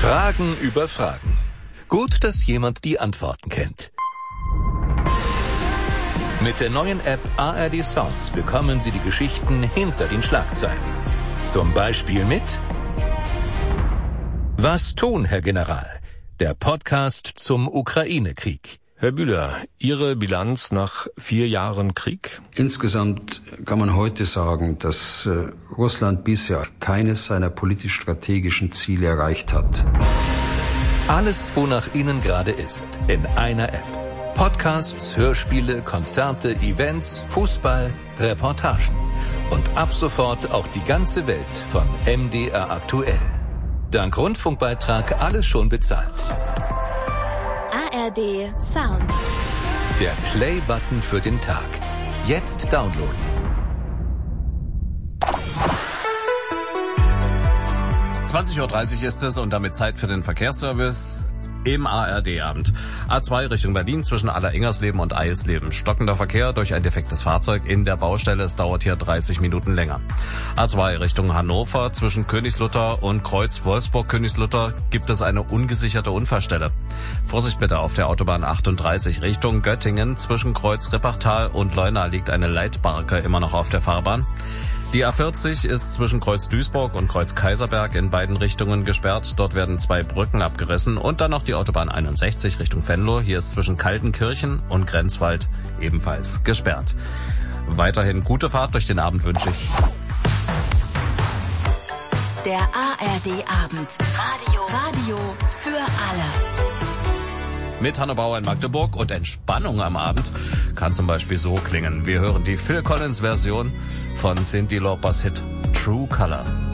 Fragen über Fragen. Gut, dass jemand die Antworten kennt. Mit der neuen App ARD Sounds bekommen Sie die Geschichten hinter den Schlagzeilen. Zum Beispiel mit Was tun, Herr General? Der Podcast zum Ukraine-Krieg. Herr Bühler, Ihre Bilanz nach 4 Jahren Krieg? Insgesamt kann man heute sagen, dass Russland bisher keines seiner politisch-strategischen Ziele erreicht hat. Alles, wonach Ihnen gerade ist, in einer App. Podcasts, Hörspiele, Konzerte, Events, Fußball, Reportagen. Und ab sofort auch die ganze Welt von MDR aktuell. Dank Rundfunkbeitrag alles schon bezahlt. ARD Sound. Der Play-Button für den Tag. Jetzt downloaden. (20:30 Uhr) ist es und damit Zeit für den Verkehrsservice im ARD-Abend. A2 Richtung Berlin zwischen Alleringmersleben und Eisleben. Stockender Verkehr durch ein defektes Fahrzeug in der Baustelle. Es dauert hier 30 Minuten länger. A2 Richtung Hannover zwischen Königslutter und Kreuz Wolfsburg-Königslutter gibt es eine ungesicherte Unfallstelle. Vorsicht bitte auf der Autobahn 38 Richtung Göttingen. Zwischen Kreuz Rippachtal und Leuna liegt eine Leitbarke immer noch auf der Fahrbahn. Die A40 ist zwischen Kreuz Duisburg und Kreuz Kaiserberg in beiden Richtungen gesperrt. Dort werden 2 Brücken abgerissen und dann noch die Autobahn 61 Richtung Venlo. Hier ist zwischen Kaltenkirchen und Grenzwald ebenfalls gesperrt. Weiterhin gute Fahrt durch den Abend wünsche ich. Der ARD-Abend. Radio für alle. Mit Hanno Bauer in Magdeburg und Entspannung am Abend kann zum Beispiel so klingen. Wir hören die Phil Collins Version von Cyndi Laupers Hit True Color.